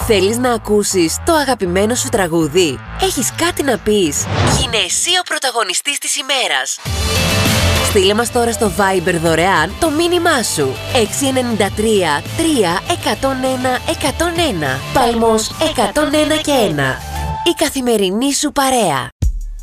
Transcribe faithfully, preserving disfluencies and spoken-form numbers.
Θέλεις να ακούσεις το αγαπημένο σου τραγούδι? Έχεις κάτι να πεις? Γίνε εσύ ο πρωταγωνιστής της ημέρας. Στείλε μας τώρα στο Viber δωρεάν το μήνυμά σου. έξι εννιά τρία τρία εκατόν ένα εκατόν ένα. Παλμός εκατόν ένα και ένα. Η καθημερινή σου παρέα.